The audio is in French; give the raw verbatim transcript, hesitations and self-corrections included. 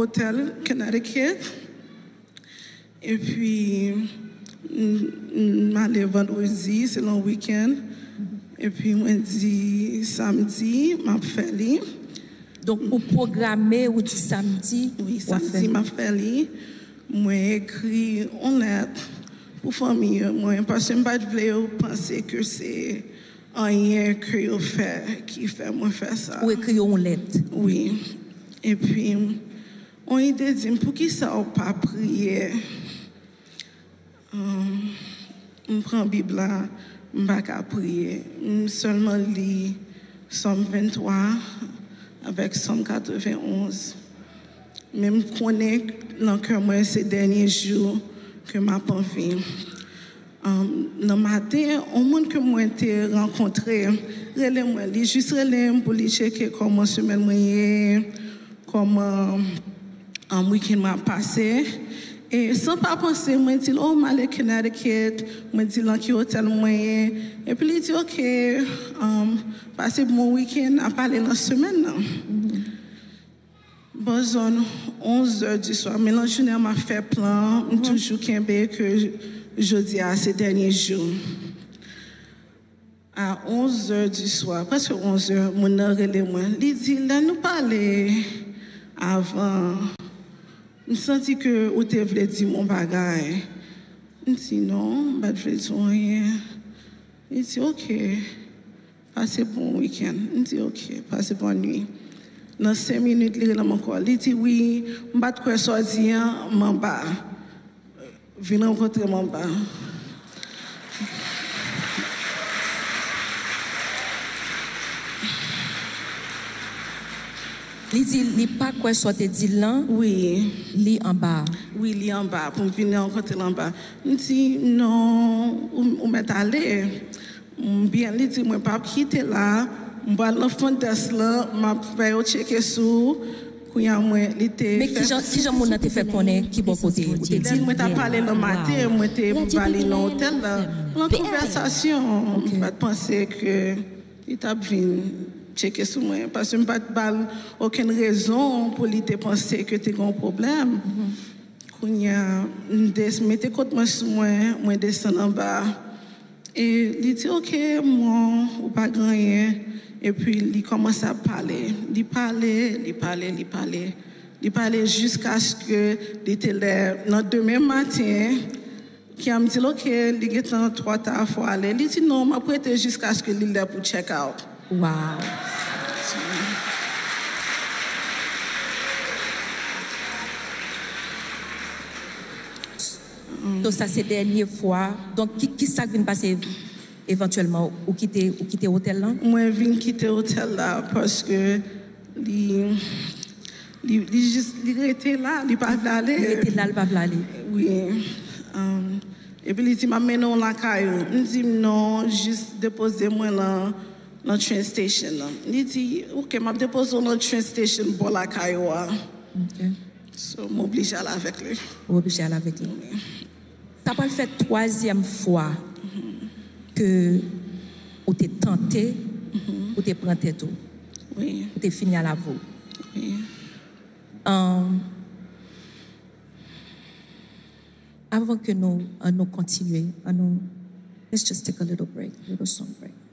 hôtel Connecticut. Et puis, m'aller vendredi, c'est le week-end. Et puis, moi, dit samedi, m'a fait li. Donc, pour programmer ou du samedi? Oui, samedi, m'a fait li. Moi, écrit en lettre pour famille. Moi, parce que je ne voulais pas penser que c'est rien que je fais qui fait moi faire ça. Ou écrit en lettre? Oui. Et puis, on a dit, pour qui ça n'a pas prié? Um, je prends la Bible là, je ne vais pas prier. Je seulement lis Somme vingt-trois avec Somme quatre-vingt-onze. Même je connais dans le cœur moi ces derniers jours que je n'ai pas envie. Um, le matin, au monde que moi j'ai rencontré, relais-moi, juste relais pour lui checker comment semaine moi comment un week-end m'a passé. Et sans pas penser, moi, je dis, oh, je vais à Connecticut, je dis, dans quel hôtel moi. Et puis, il dit, OK, um, passez mon week-end à parler dans la semaine. Mm-hmm. Bon, zone, onze heures du soir, mais la journée m'a fait plan, mm-hmm. toujours qu'un que je dis à ces derniers jours. À onze heures du soir, presque onze heures, mon heure est moi. Il dit, là, nous parler avant. Je sens que vous voulez dire mon bagage. Je dis non, je ne veux dire rien. Il dit OK, passez bon week-end. Je dis OK, passez bonne nuit. Dans cinq minutes, il est dans mon corps. Il dit oui, je ne vais pas sortir, je m'en bats. Venez rencontrer mon bas. Il dit, il pas quoi soit dit là. Oui. Li en bas. Oui, li en bas, pour venir rencontrer en bas. Il dit, non, on m'est allé. Bien, il dit, moi, pas quitter là. Je vais l'enfant d'Est là, je vais checker sur. Mais qui j'en si j'en m'en fait connaître qui bon côté ou te dit moi t'as parlé le matin moi t'ai parlé dans l'hôtel là en conversation je pas penser que il t'a venu checker sur moi parce que pas pas aucune raison pour lui te penser que tu as un problème quand il a mettez côté moi sur moi moi descend en bas et il dit OK moi ou pas rien. Et puis, il commence à parler. Il parlait, il parlait, il parlait. Il parlait jusqu'à ce que, il était là, notre demain matin, qui a me dit, OK, il est en trois temps, il faut aller. Il dit, non, je vais prêter jusqu'à ce que il est là pour check out. Wow. Donc, ça, c'est la dernière fois. Donc, qui, qui ça vient passer? Éventuellement, ou quitter ou quitter l'hôtel là? Moi, je viens quitter l'hôtel là parce que il juste il était là, il ne pas aller. Il était là, il pas aller. Oui. Um, et puis il dit m'amène on la caillou. Il dit non, juste déposer moi là dans train station là. Il dit OK, m'a déposer dans train station pour la caillou. OK. So m'oblige à aller avec lui. M'oblige à aller avec lui. Ça pas le fait troisième fois. Que ou t'es tenté mm-hmm. ou t'es prend tête tout. Oui. Ou t'es fini à la voix. Oui. Um, avant que nous uh, nous continuions, uh, nous, let's just take a little break, a little song break.